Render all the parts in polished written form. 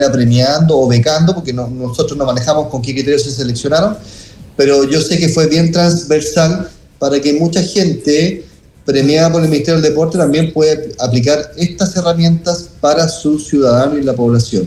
premiando o becando, porque nosotros no manejamos con qué criterios se seleccionaron, pero yo sé que fue bien transversal para que mucha gente premiada por el Ministerio del Deporte también pueda aplicar estas herramientas para sus ciudadanos y la población.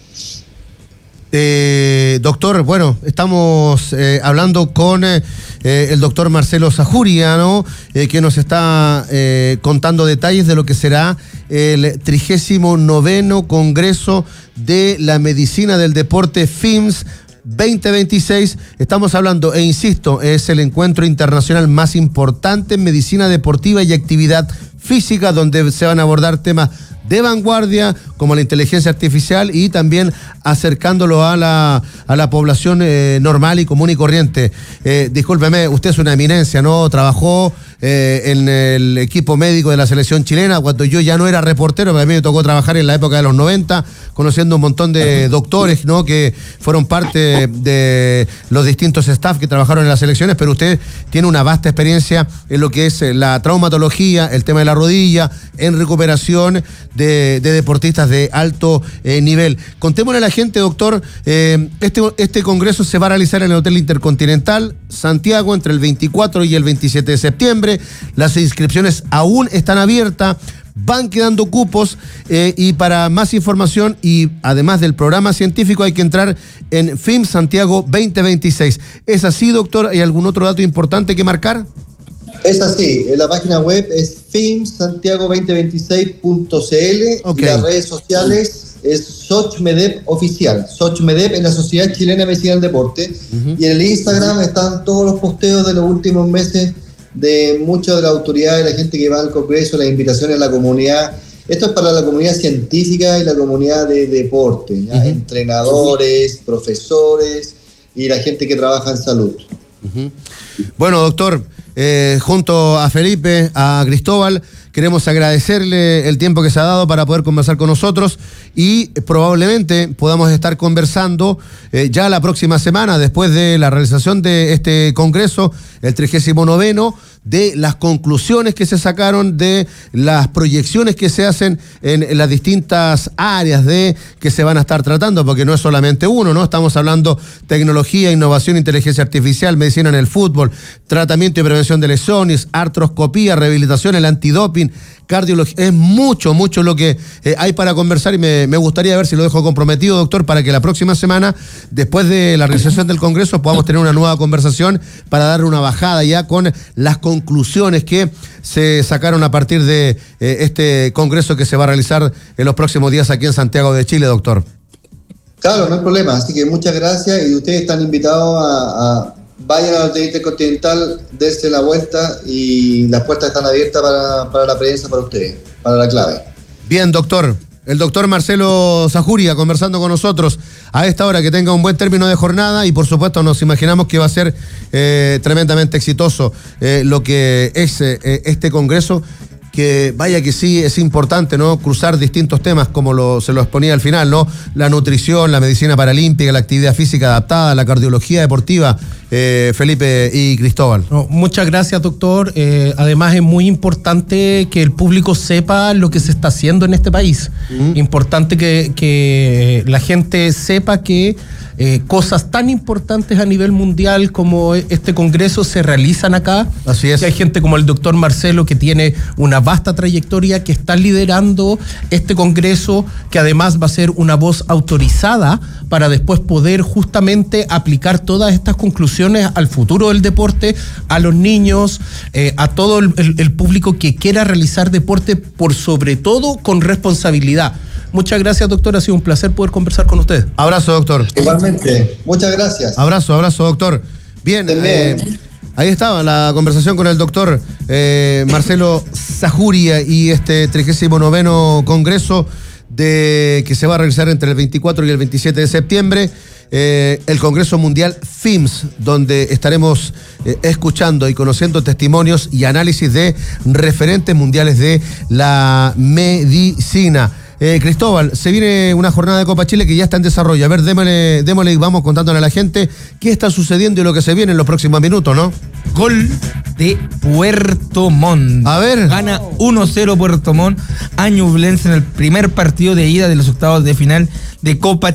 Doctor, bueno, estamos hablando con el doctor Marcelo Zajuria, ¿no? Que nos está contando detalles de lo que será el 39º Congreso de la Medicina del Deporte FIMS 2026. Estamos hablando, e insisto, es el encuentro internacional más importante en medicina deportiva y actividad física, donde se van a abordar temas de vanguardia como la inteligencia artificial y también acercándolo a la población normal y común y corriente. Discúlpeme, usted es una eminencia, ¿no? Trabajó en el equipo médico de la selección chilena cuando yo ya no era reportero, pero a mí me tocó trabajar en la época de los 90, conociendo un montón de doctores, ¿no? Que fueron parte de los distintos staff que trabajaron en las selecciones, pero usted tiene una vasta experiencia en lo que es la traumatología, el tema de la rodilla, en recuperación de deportistas de alto nivel. Contémosle a la gente, doctor, este congreso se va a realizar en el Hotel Intercontinental Santiago entre el 24 y el 27 de septiembre. Las inscripciones aún están abiertas, van quedando cupos y para más información y además del programa científico hay que entrar en FIMS Santiago 2026. ¿Es así, doctor? ¿Hay algún otro dato importante que marcar? Es así, en la página web es fimsantiago2026.cl, okay. Y las redes sociales es SOCHMEDEP oficial, SOCHMEDEP en la Sociedad Chilena de Medicina del Deporte, y en el Instagram están todos los posteos de los últimos meses de muchas de las autoridades, de la gente que va al Congreso, las invitaciones a la comunidad. Esto es para la comunidad científica y la comunidad de deporte, ¿ya? Entrenadores, profesores y la gente que trabaja en salud. Bueno, doctor, junto a Felipe, a Cristóbal, queremos agradecerle el tiempo que se ha dado para poder conversar con nosotros y probablemente podamos estar conversando ya la próxima semana, después de la realización de este congreso, el 39º, de las conclusiones que se sacaron, de las proyecciones que se hacen en las distintas áreas que se van a estar tratando, porque no es solamente uno, ¿no? Estamos hablando tecnología, innovación, inteligencia artificial, medicina en el fútbol, tratamiento y prevención de lesiones, artroscopía, rehabilitación, el antidoping, cardiología. Es mucho lo que hay para conversar y me gustaría ver si lo dejo comprometido, doctor, para que la próxima semana, después de la realización del Congreso, podamos tener una nueva conversación para dar una bajada ya con las conclusiones que se sacaron a partir de este Congreso que se va a realizar en los próximos días aquí en Santiago de Chile, doctor. Claro, no hay problema, así que muchas gracias y ustedes están invitados a vayan al Hotel Intercontinental, dense la vuelta y las puertas están abiertas para la prensa, para ustedes, para la clave. Bien, doctor. El doctor Marcelo Zajuria conversando con nosotros a esta hora. Que tenga un buen término de jornada y por supuesto nos imaginamos que va a ser tremendamente exitoso lo que es este congreso, que vaya que sí es importante, ¿no? Cruzar distintos temas como se lo exponía al final, ¿no? La nutrición, la medicina paralímpica, la actividad física adaptada, la cardiología deportiva. Felipe y Cristóbal. No, muchas gracias, doctor. Además es muy importante que el público sepa lo que se está haciendo en este país. Importante que la gente sepa que cosas tan importantes a nivel mundial como este congreso se realizan acá. Así es. Que hay gente como el doctor Marcelo que tiene una vasta trayectoria, que está liderando este congreso, que además va a ser una voz autorizada para después poder justamente aplicar todas estas conclusiones al futuro del deporte, a los niños, a todo el público que quiera realizar deporte, por sobre todo con responsabilidad. Muchas gracias, doctor. Ha sido un placer poder conversar con usted. Abrazo, doctor. Igualmente. Muchas gracias. Abrazo, doctor. Bien, ahí estaba la conversación con el doctor Marcelo Zajuria y este 39º Congreso que se va a realizar entre el 24 y el 27 de septiembre. El Congreso Mundial FIMS, donde estaremos escuchando y conociendo testimonios y análisis de referentes mundiales de la medicina. Cristóbal, se viene una jornada de Copa Chile que ya está en desarrollo. A ver, démosle y vamos contándole a la gente qué está sucediendo y lo que se viene en los próximos minutos, ¿no? Gol. de Puerto Montt. A ver. Gana 1-0 Puerto Montt a Ñublense en el primer partido de ida de los octavos de final de Copa